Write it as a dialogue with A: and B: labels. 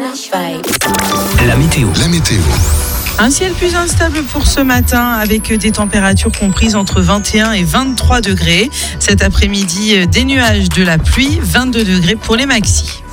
A: La météo.
B: Un ciel plus instable pour ce matin avec des températures comprises entre 21 et 23 degrés. Cet après-midi, des nuages, de la pluie, 22 degrés pour les maxis.